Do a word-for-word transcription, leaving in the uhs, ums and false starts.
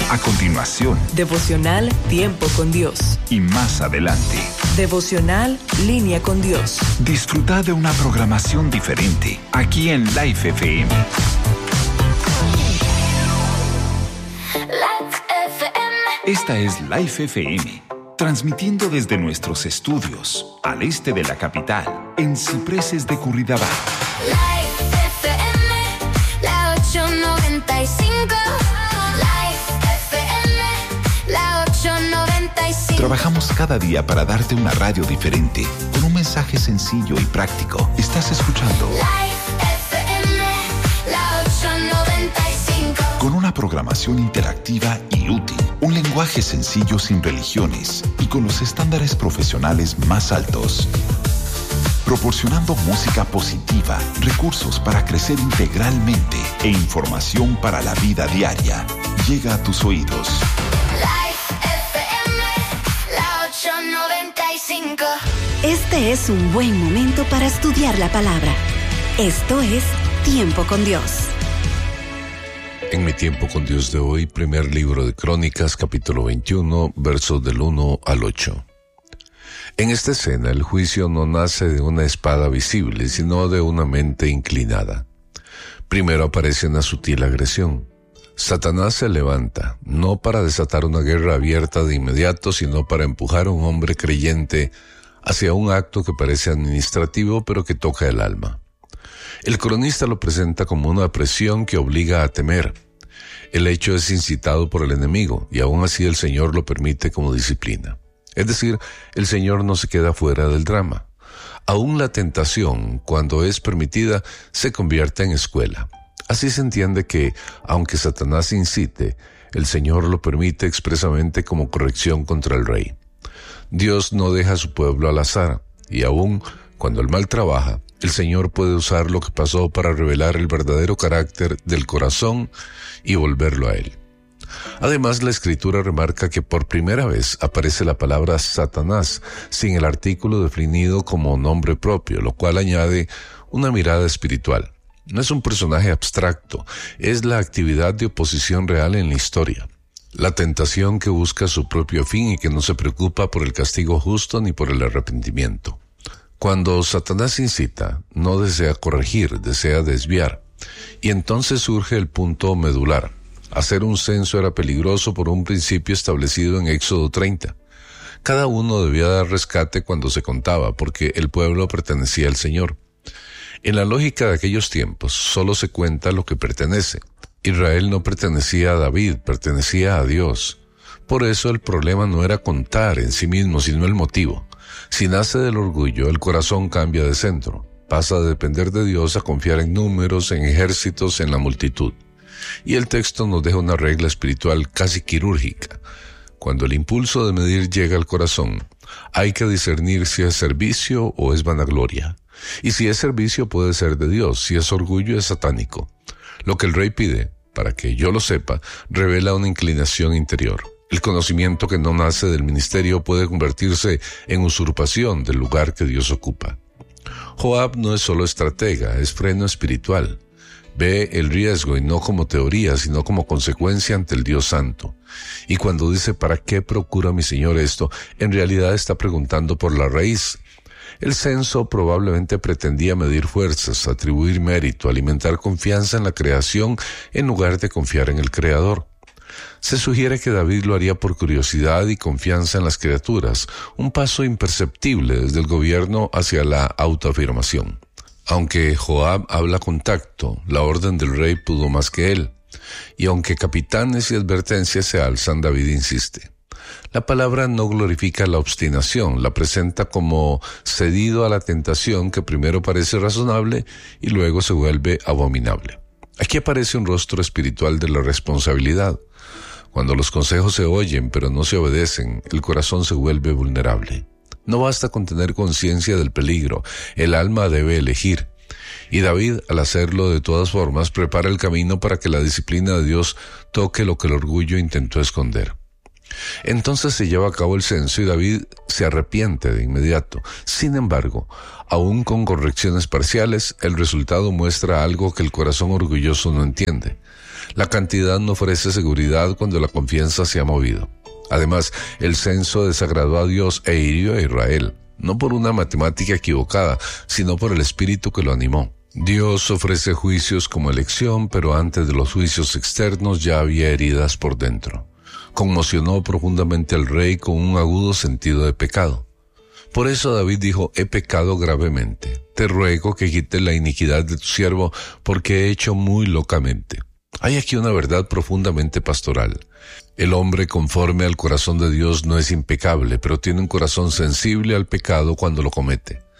A continuación, Devocional Tiempo con Dios. Y más adelante, Devocional Línea con Dios. Disfruta de una programación diferente aquí en Life F M. Esta es Life F M, transmitiendo desde nuestros estudios al este de la capital, en Cipreses de Curridabat. Life F M, la ochocientos noventa y cinco. Life F M, la ochocientos noventa y cinco. Trabajamos cada día para darte una radio diferente, con un mensaje sencillo y práctico. Estás escuchando Life F M, la ochocientos noventa y cinco. Con una programación interactiva y útil, un lenguaje sencillo sin religiones y con los estándares profesionales más altos. Proporcionando música positiva, recursos para crecer integralmente e información para la vida diaria. Llega a tus oídos. Life F M, la ochocientos noventa y cinco. Este es un buen momento para estudiar la palabra. Esto es Tiempo con Dios. En mi tiempo con Dios de hoy, primer libro de Crónicas, capítulo veintiuno, versos del uno al ocho. En esta escena, el juicio no nace de una espada visible, sino de una mente inclinada. Primero aparece una sutil agresión. Satanás se levanta, no para desatar una guerra abierta de inmediato, sino para empujar a un hombre creyente hacia un acto que parece administrativo, pero que toca el alma. El cronista lo presenta como una presión que obliga a temer. El hecho es incitado por el enemigo, y aún así el Señor lo permite como disciplina. Es decir, el Señor no se queda fuera del drama. Aún la tentación, cuando es permitida, se convierte en escuela. Así se entiende que, aunque Satanás incite, el Señor lo permite expresamente como corrección contra el rey. Dios no deja a su pueblo al azar, y aún cuando el mal trabaja, el Señor puede usar lo que pasó para revelar el verdadero carácter del corazón y volverlo a Él. Además, la Escritura remarca que por primera vez aparece la palabra Satanás sin el artículo definido como nombre propio, lo cual añade una mirada espiritual. No es un personaje abstracto, es la actividad de oposición real en la historia. La tentación que busca su propio fin y que no se preocupa por el castigo justo ni por el arrepentimiento. Cuando Satanás incita, no desea corregir, desea desviar. Y entonces surge el punto medular. Hacer un censo era peligroso por un principio establecido en Éxodo treinta. Cada uno debía dar rescate cuando se contaba, porque el pueblo pertenecía al Señor. En la lógica de aquellos tiempos, solo se cuenta lo que pertenece. Israel no pertenecía a David, pertenecía a Dios. Por eso el problema no era contar en sí mismo, sino el motivo. Si nace del orgullo, el corazón cambia de centro. Pasa de depender de Dios a confiar en números, en ejércitos, en la multitud. Y el texto nos deja una regla espiritual casi quirúrgica. Cuando el impulso de medir llega al corazón, hay que discernir si es servicio o es vanagloria. Y si es servicio puede ser de Dios, si es orgullo es satánico. Lo que el rey pide, para que yo lo sepa, revela una inclinación interior. El conocimiento que no nace del ministerio puede convertirse en usurpación del lugar que Dios ocupa. Joab no es solo estratega, es freno espiritual. Ve el riesgo y no como teoría, sino como consecuencia ante el Dios Santo. Y cuando dice ¿para qué procura mi Señor esto?, en realidad está preguntando por la raíz. El censo probablemente pretendía medir fuerzas, atribuir mérito, alimentar confianza en la creación en lugar de confiar en el Creador. Se sugiere que David lo haría por curiosidad y confianza en las criaturas, un paso imperceptible desde el gobierno hacia la autoafirmación. Aunque Joab habla con tacto, la orden del rey pudo más que él. Y aunque capitanes y advertencias se alzan, David insiste. La palabra no glorifica la obstinación, la presenta como cedido a la tentación que primero parece razonable y luego se vuelve abominable. Aquí aparece un rostro espiritual de la responsabilidad. Cuando los consejos se oyen pero no se obedecen, el corazón se vuelve vulnerable. No basta con tener conciencia del peligro, el alma debe elegir. Y David, al hacerlo de todas formas, prepara el camino para que la disciplina de Dios toque lo que el orgullo intentó esconder. Entonces se lleva a cabo el censo y David se arrepiente de inmediato. Sin embargo, aún con correcciones parciales, el resultado muestra algo que el corazón orgulloso no entiende. La cantidad no ofrece seguridad cuando la confianza se ha movido. Además, el censo desagradó a Dios e hirió a Israel, no por una matemática equivocada, sino por el espíritu que lo animó. Dios ofrece juicios como elección, pero antes de los juicios externos ya había heridas por dentro. Conmocionó profundamente al rey con un agudo sentido de pecado. Por eso David dijo: he pecado gravemente. Te ruego que quites la iniquidad de tu siervo, porque he hecho muy locamente. Hay aquí una verdad profundamente pastoral. El hombre conforme al corazón de Dios no es impecable, pero tiene un corazón sensible al pecado cuando lo comete.